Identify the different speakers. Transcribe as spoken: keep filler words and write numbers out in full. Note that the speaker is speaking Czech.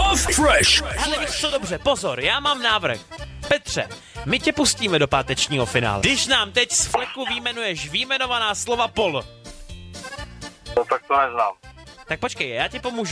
Speaker 1: Love Fresh.
Speaker 2: Ale víš co, dobře, pozor, já mám návrh. Petře, my tě pustíme do pátečního finále. Když nám teď z fleku výjmenuješ výjmenovaná slova pol.
Speaker 3: No tak to neznám.
Speaker 2: Tak počkej, já ti pomůžu.